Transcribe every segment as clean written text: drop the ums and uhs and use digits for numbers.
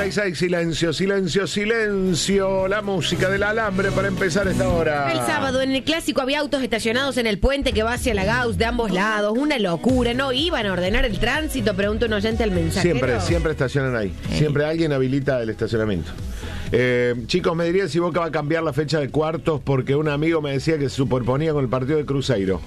9:46, silencio, silencio, silencio. La música del alambre para empezar esta hora. El sábado en el Clásico había autos estacionados en el puente que va hacia la Gauss de ambos lados. Una locura, ¿no? Iban a ordenar el tránsito, pregunta un oyente al mensajero. Siempre estacionan ahí. Siempre alguien habilita el estacionamiento. Chicos, me dirían si Boca va a cambiar la fecha de cuartos porque un amigo me decía que se superponía con el partido de Cruzeiro.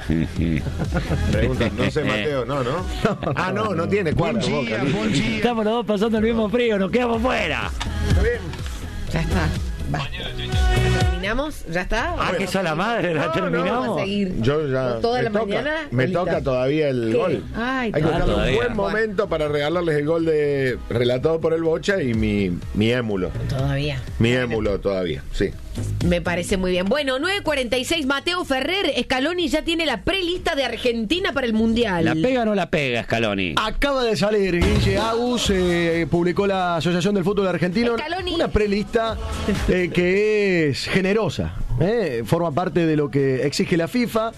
Pregunta, no sé, Mateo, no. Ah, no tiene cuartos. Boca. Estamos los dos pasando el mismo frío, nos quedamos fuera. ¿Está bien? Ya está. Va. ¿Terminamos? ¿Ya está? Que esa la madre, la terminamos. Vamos a seguir. Yo ya. Toda la toca, mañana. Me bolita. toca todavía el gol. Ay, hay que buscar un todavía. buen momento para regalarles el gol de relatado por el Bocha y mi émulo. Todavía. Mi émulo todavía, sí. Me parece muy bien. Bueno, 9:46, Mateo Ferrer. Scaloni ya tiene la prelista de Argentina para el Mundial. ¿La pega o no la pega, Scaloni? Acaba de salir Guille Agus, publicó la Asociación del Fútbol Argentino Scaloni. una prelista que es generosa, forma parte de lo que exige la FIFA.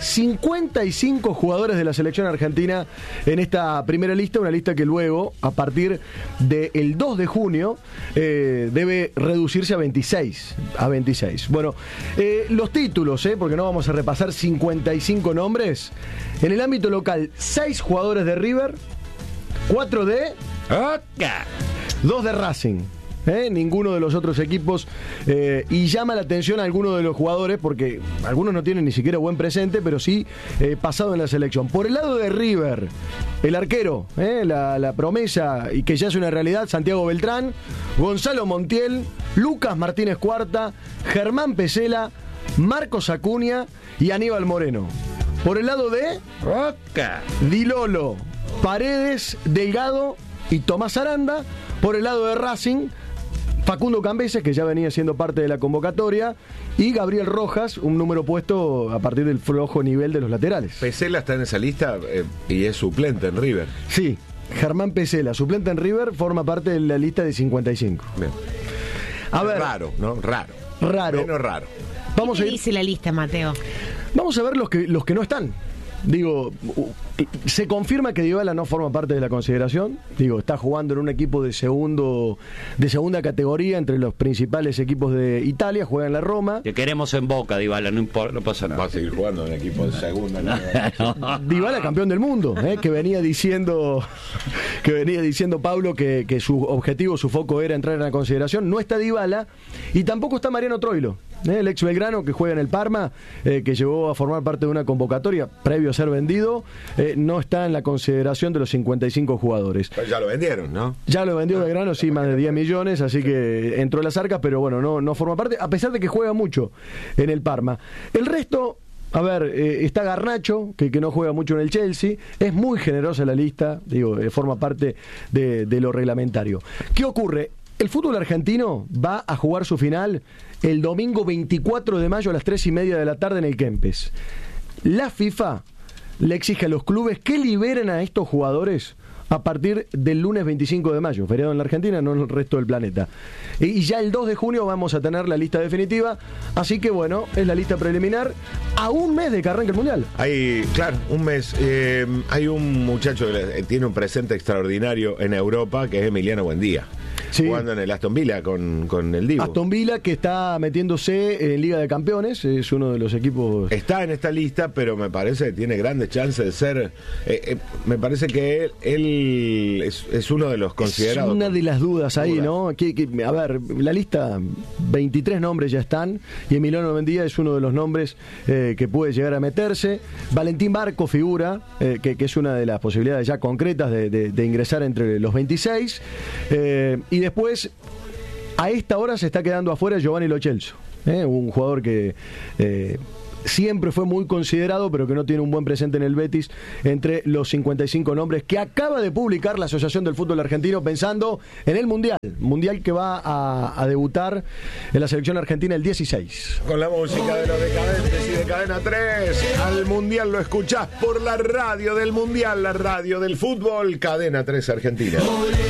55 jugadores de la selección argentina en esta primera lista, una lista que luego, a partir del 2 de junio, debe reducirse a 26. Bueno, los títulos, porque no vamos a repasar 55 nombres. En el ámbito local, 6 jugadores de River, 4 de... ¡Oca! 2 de Racing. Ninguno de los otros equipos, y llama la atención a algunos de los jugadores porque algunos no tienen ni siquiera buen presente, pero sí pasado en la selección. Por el lado de River, el arquero, la promesa y que ya es una realidad, Santiago Beltrán, Gonzalo Montiel, Lucas Martínez Cuarta, Germán Pesela, Marcos Acuña y Aníbal Moreno. Por el lado de ¡Oca! Di Lolo, Paredes, Delgado y Tomás Aranda. Por el lado de Racing, Facundo Cambeses, que ya venía siendo parte de la convocatoria, y Gabriel Rojas, un número puesto a partir del flojo nivel de los laterales. Pesela está en esa lista y es suplente en River. Sí, Germán Pesela, suplente en River, forma parte de la lista de 55. Bien. A ver, Raro, ¿no? Raro. Menos raro. Vamos a ¿Qué ir, dice la lista, Mateo? vamos a ver los que no están. Digo, se confirma que Dybala no forma parte de la consideración. Digo, está jugando en un equipo de segunda categoría entre los principales equipos de Italia, juega en la Roma. Te queremos en Boca, Dybala, no importa, no pasa Va nada. a seguir jugando en equipo de segunda. ¿No? Dybala campeón del mundo, que venía diciendo Pablo que su objetivo, su foco era entrar en la consideración. No está Dybala y tampoco está Mariano Troilo, el ex Belgrano que juega en el Parma, que llegó a formar parte de una convocatoria previo a ser vendido, no está en la consideración de los 55 jugadores. Pues ya lo vendieron, ¿no? Ya lo vendió Belgrano, sí, más de 10 millones, así que entró en las arcas, pero bueno, no forma parte, a pesar de que juega mucho en el Parma. El resto, a ver, está Garnacho, que no juega mucho en el Chelsea, es muy generosa la lista, digo, forma parte de lo reglamentario. ¿Qué ocurre? El fútbol argentino va a jugar su final el domingo 24 de mayo a las 3:30 de la tarde en el Kempes. La FIFA le exige a los clubes que liberen a estos jugadores a partir del lunes 25 de mayo, feriado en la Argentina, no en el resto del planeta. Y ya el 2 de junio vamos a tener la lista definitiva, así que bueno, es la lista preliminar a un mes de que arranque el Mundial. Hay, claro, un mes. Hay un muchacho que tiene un presente extraordinario en Europa, que es Emiliano Buendía. Sí. Jugando en el Aston Villa con el Divo. Aston Villa, que está metiéndose en Liga de Campeones, es uno de los equipos... Está en esta lista, pero me parece que tiene grandes chances de ser... me parece que él es uno de los considerados. Es una de las dudas ahí, ¿no? A ver, la lista, 23 nombres ya están, y Emiliano Buendía es uno de los nombres que puede llegar a meterse. Valentín Barco figura, que es una de las posibilidades ya concretas de ingresar entre los 26. Y después, a esta hora se está quedando afuera Giovanni Lo Celso, un jugador que siempre fue muy considerado, pero que no tiene un buen presente en el Betis, entre los 55 nombres que acaba de publicar la Asociación del Fútbol Argentino pensando en el Mundial que va a debutar en la selección argentina el 16. Con la música de los decadentes y de Cadena 3, al Mundial lo escuchás por la radio del Mundial, la radio del fútbol, Cadena 3 Argentina.